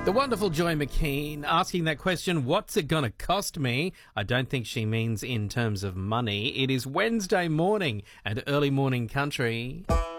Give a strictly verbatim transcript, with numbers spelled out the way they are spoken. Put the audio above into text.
The wonderful Joy McKean asking that question, what's it going to cost me? I don't think she means in terms of money. It is Wednesday morning and early morning country.